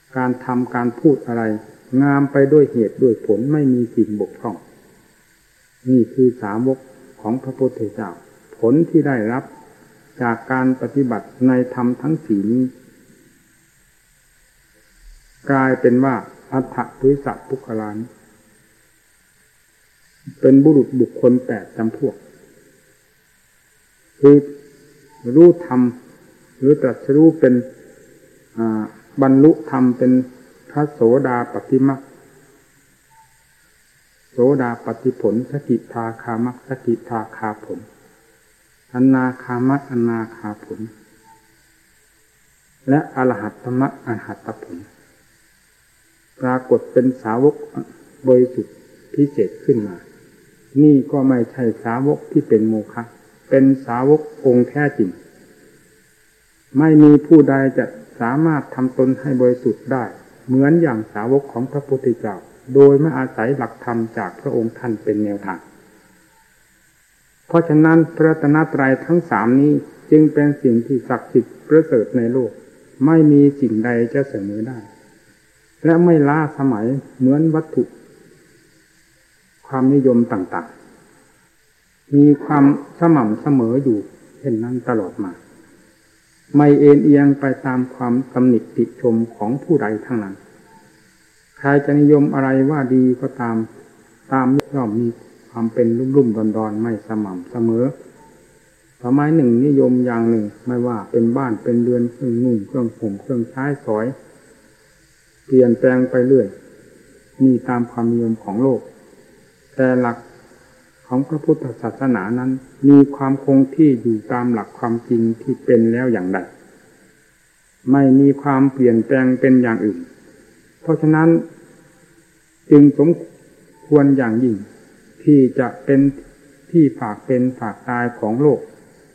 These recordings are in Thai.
การทำการพูดอะไรงามไปด้วยเหตุด้วยผลไม่มีสิ่งบกพร่องนี่คือสาวกของพระพุทธเจ้าผลที่ได้รับจากการปฏิบัติในธรรมทั้งสี่นี้กลายเป็นว่าอัฏฐวิสัพพุคลานเป็นบุรุษบุคคล8จำพวกคือรู้ธรรมหรือตรัสรู้เป็นบรรลุธรรมเป็นพระโสดาปัตติมรรคโสดาปัตติผลสกิทาคามรรคสกิทาคาผลอนาคามรรคอนาคาผลและอรหัตตมรรคอรหัตตผลปรากฏเป็นสาวกบริสุทธิ์พิเศษขึ้นมานี่ก็ไม่ใช่สาวกที่เป็นโมฆะเป็นสาวกองค์แท้จริงไม่มีผู้ใดจะสามารถทำตนให้บริสุทธิ์ได้เหมือนอย่างสาวกของพระพุทธเจ้าโดยไม่อาศัยหลักธรรมจากพระองค์ท่านเป็นแนวทางเพราะฉะนั้นพระรัตนตรัยทั้งสามนี้จึงเป็นสิ่งที่ศักดิ์สิทธิ์ประเสริฐในโลกไม่มีสิ่งใดจะเสมอได้และไม่ล้าสมัยเหมือนวัตถุความนิยมต่างๆมีความสม่ำเสมออยู่เช่นนั้นตลอดมาไม่เอ็นเอียงไปตามความตำหนิติชมของผู้ใดทั้งนั้นใครจะนิยมอะไรว่าดีก็ตามย่อมมีความเป็นรุ่มๆดอนๆไม่สม่ำเสมอสมัยหนึ่งนิยมอย่างหนึ่งไม่ว่าเป็นบ้านเป็นเรือนเครื่องนุ่งเครื่องห่มเครื่องใช้สอยเปลี่ยนแปลงไปเรื่อยมีตามความนิยมของโลกแต่หลักของพระพุทธศาสนานั้นมีความคงที่อยู่ตามหลักความจริงที่เป็นแล้วอย่างใดไม่มีความเปลี่ยนแปลงเป็นอย่างอื่นเพราะฉะนั้นจึงสมควรอย่างยิ่งที่จะเป็นที่ฝากเป็นฝากตายของโลก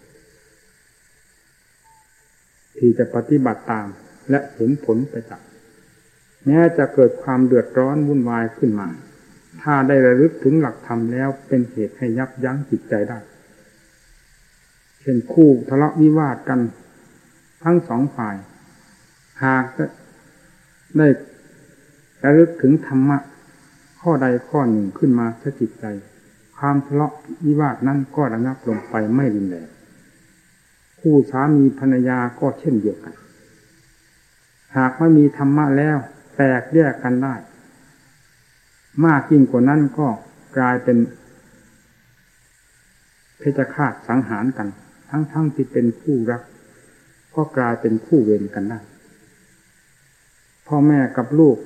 ที่จะปฏิบัติตามและเห็นผลไปจากแม้จะเกิดความเดือดร้อนวุ่นวายขึ้นมาถ้าได้ระลึกถึงหลักธรรมแล้วเป็นเหตุให้ยับยั้งจิตใจได้เช่นคู่ทะเลาะวิวาทกันทั้งสองฝ่ายหากได้ระลึกถึงธรรมะข้อใดข้อหนึ่งขึ้นมาสะกิดใจความทะเลาะวิวาทนั้นก็ระงับลงไปไม่รุนแรงคู่สามีภรรยาก็เช่นเดียวกันหากไม่มีธรรมะแล้วแตกแยกกันได้มากยิ่งกว่านั้นก็กลายเป็นเพชฌฆาตสังหารกันทั้งที่เป็นคู่รักก็กลายเป็นคู่เวรกันได้พ่อแม่กับลูก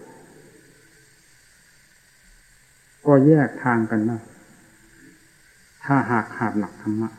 ก็แยกทางกันได้ถ้าหากขาดหลักธรรมะ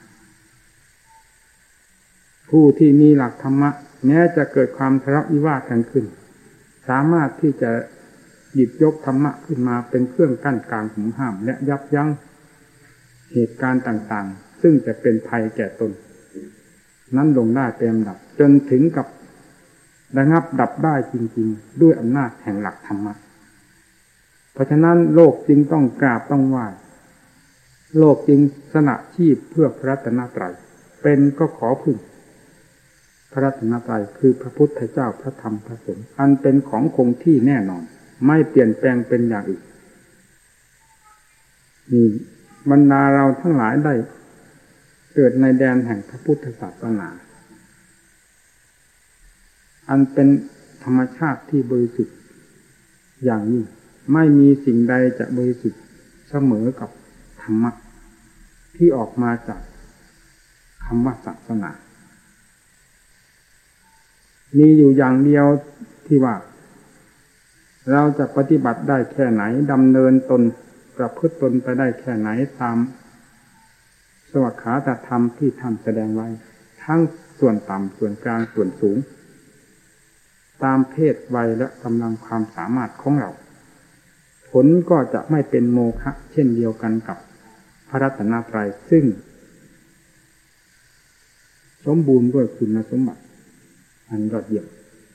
ผู้ที่มีหลักธรรมะแม้จะเกิดความทะเลาะวิวาทกันขึ้นสามารถที่จะหยิบยกธรรมะขึ้นมาเป็นเครื่องกั้นกลางหุมห้ามและยับยั้งเหตุการณ์ต่างๆซึ่งจะเป็นภัยแก่ตนนั้นลงได้เป็นลำดับจนถึงกับระงับดับได้จริงๆด้วยอำนาจแห่งหลักธรรมะเพราะฉะนั้นโลกจึงต้องกราบต้องไหว้โลกจึงสละชีพเพื่อพระรัตนตรัยเป็นก็ขอพึ่งพระรัตนตรัยคือพระพุทธเจ้าพระธรรมพระสงฆ์อันเป็นของคงที่แน่นอนไม่เปลี่ยนแปลงเป็นอย่างอื่นนี่บรรดาเราทั้งหลายได้เกิดในแดนแห่งพระพุทธศาสนาอันเป็นธรรมชาติที่บริสุทธิ์อย่างยิ่งไม่มีสิ่งใดจะบริสุทธิ์เสมอกับธรรมะที่ออกมาจากคำว่าศาสนามีอยู่อย่างเดียวที่ว่าเราจะปฏิบัติได้แค่ไหนดำเนินตนประพฤติตนไปได้แค่ไหนตามสวขาตธรรมที่ท่านแสดงไว้ทั้งส่วนต่ำส่วนกลางส่วนสูงตามเพศวัยและกำลังความสามารถของเราผลก็จะไม่เป็นโมฆะเช่นเดียวกันกับพระรัตนตรัยซึ่งสมบูรณ์ด้วยคุณสมบัติอันยอดเยี่ยม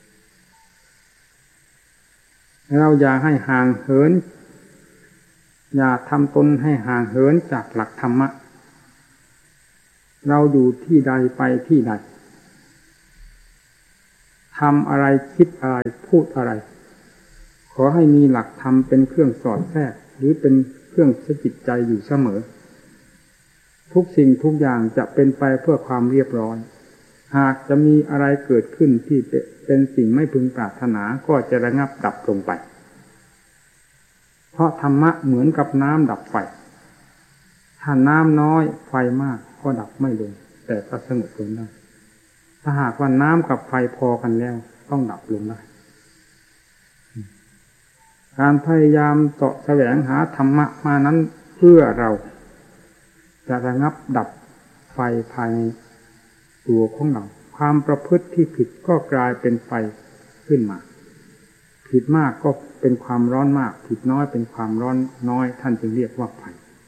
เราอย่าให้ห่างเหินอย่าทำตนให้ห่างเหินจากหลักธรรมะเราอยู่ที่ใดไปที่ใดทำอะไรคิดอะไรพูดอะไรขอให้มีหลักธรรมเป็นเครื่องสอดแทรกหรือเป็นเครื่องสะกิดใจอยู่เสมอทุกสิ่งทุกอย่างจะเป็นไปเพื่อความเรียบร้อยหากจะมีอะไรเกิดขึ้นที่เป็นสิ่งไม่พึงปรารถนาก็จะระงับดับลงไปเพราะธรรมะเหมือนกับน้ำดับไฟถ้าน้ำน้อยไฟมากก็ดับไม่ลงแต่ก็สงบลงได้ถ้าหากว่าน้ำกับไฟพอกันแล้วต้องดับลงได้การพยายามเสาะแสวงหาธรรมะมานั้นเพื่อเราจะระงับดับไฟภายในตัวของเราความประพฤติที่ผิดก็กลายเป็นไฟขึ้นมาผิดมากก็เป็นความร้อนมากผิดน้อยเป็นความร้อนน้อยท่านจึงเรียกว่าไฟ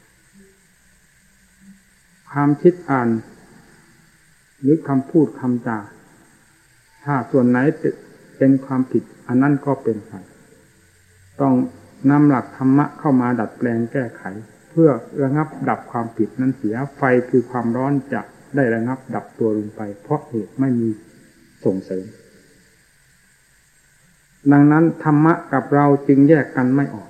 ความคิดอ่านหรือคำพูดคำจาถ้าส่วนไหนเป็นความผิดอันนั้นก็เป็นไฟต้องนำหลักธรรมะเข้ามาดัดแปลงแก้ไขเพื่อระงับดับความผิดนั้นเสียไฟคือความร้อนจะได้ระงับดับตัวลงไปเพราะเหตุไม่มีส่งเสริมดังนั้นธรรมะกับเราจึงแยกกันไม่ออก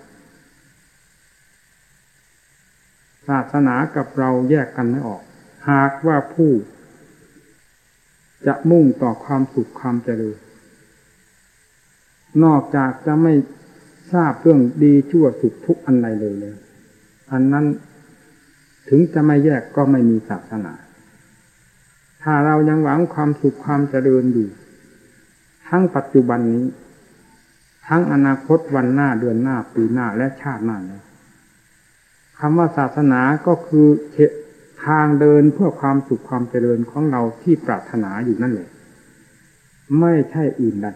ศาสนากับเราแยกกันไม่ออกหากว่าผู้จะมุ่งต่อความสุขความเจริญนอกจากจะไม่ทราบเรื่องดีชั่วสุขทุกข์อันใดเลยแล้วอันนั้นถึงจะไม่แยกก็ไม่มีศาสนาถ้าเรายังหวังความสุขความเจริญอยู่ทั้งปัจจุบันนี้ทั้งอนาคตวันหน้าเดือนหน้าปีหน้าและชาติหน้านี้คำว่าศาสนาก็คือทางเดินเพื่อความสุขความเจริญของเราที่ปรารถนาอยู่นั่นแหละไม่ใช่อื่นใด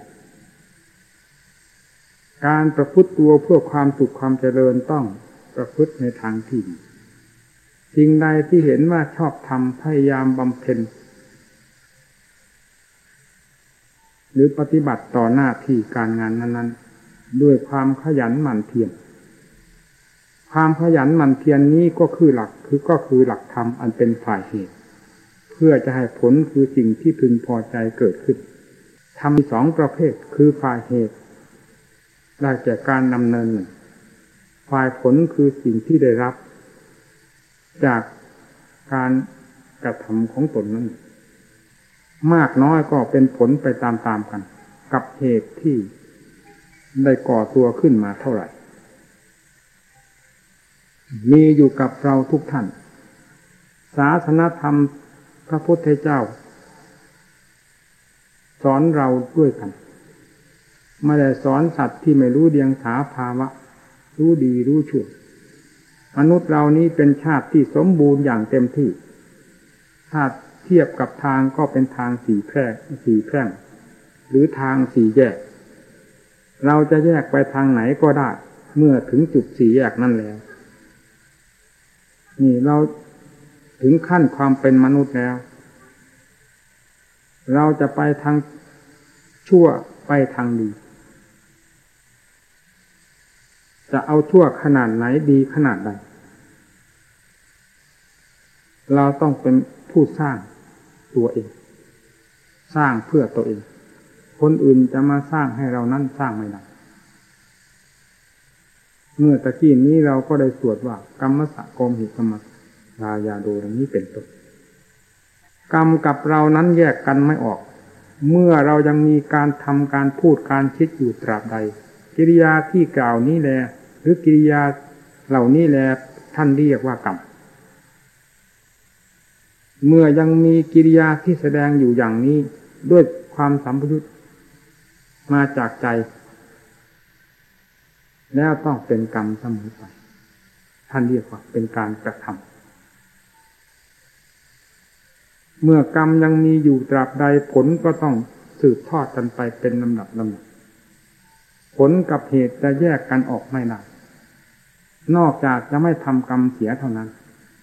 การประพฤติตัวเพื่อความสุขความเจริญต้องประพฤติในทางที่ดีสิ่งใดที่เห็นว่าชอบทำพยายามบำเพ็ญหรือปฏิบัติต่อหน้าที่การงานนั้นๆด้วยความขยันหมั่นเพียรความขยันหมั่นเพียรนี้ก็คือหลักธรรมอันเป็นฝ่ายเหตุเพื่อจะให้ผลคือสิ่งที่พึงพอใจเกิดขึ้นทำมีสองประเภทคือฝ่ายเหตุได้แก่การดำเนินฝ่ายผลคือสิ่งที่ได้รับจากการกระทำของตนนั้นมากน้อยก็เป็นผลไปตามๆกันกับเหตุที่ได้ก่อตัวขึ้นมาเท่าไหร่มีอยู่กับเราทุกท่านศาสนธรรมพระพุทธเจ้าสอนเราด้วยกันไม่ได้สอนสัตว์ที่ไม่รู้เดียงสาภาวะรู้ดีรู้ชั่วมนุษย์เรานี้เป็นชาติที่สมบูรณ์อย่างเต็มที่ถ้าเทียบกับทางก็เป็นทางสี่แพร่งหรือทางสี่แยกเราจะแยกไปทางไหนก็ได้เมื่อถึงจุดสี่แยกนั่นแล้วนี่เราถึงขั้นความเป็นมนุษย์แล้วเราจะไปทางชั่วไปทางดีจะเอาชั่วขนาดไหนดีขนาดใดเราต้องเป็นผู้สร้างตัวเองสร้างเพื่อตัวเองคนอื่นจะมาสร้างให้เรานั้นสร้างไม่ได้เมื่อตะกี้นี้เราก็ได้สวดว่ากรรมสะกมหิกรรมรายาโดอย่างนี้เป็นต้นกรรมกับเรานั้นแยกกันไม่ออกเมื่อเรายังมีการทำการพูดการคิดอยู่ตราบใดกิริยาที่กล่าวนี้แลหรือกิริยาเหล่านี้แลท่านเรียกว่ากรรมเมื่อยังมีกิริยาที่แสดงอยู่อย่างนี้ด้วยความสัมปยุตมาจากใจแล้วต้องเป็นกรรมเสมอไปท่านเรียกว่าเป็นการกระทำเมื่อกรรมยังมีอยู่ตราบใดผลก็ต้องสืบทอดกันไปเป็นลำดับผลกับเหตุจะแยกกันออกไม่ได้นอกจากจะไม่ทำกรรมเสียเท่านั้น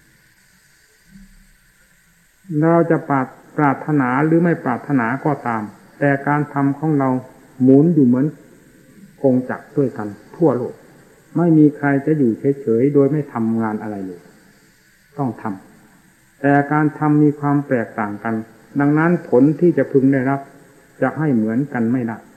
เราจะปรารถนาหรือไม่ปรารถนาก็ตามแต่การทำของเราหมุนอยู่เหมือนกงจักรด้วยกันทั่วโลกไม่มีใครจะอยู่เฉยๆโดยไม่ทำงานอะไรเลยต้องทำแต่การทำมีความแตกต่างกันดังนั้นผลที่จะพึงได้รับจะให้เหมือนกันไม่ได้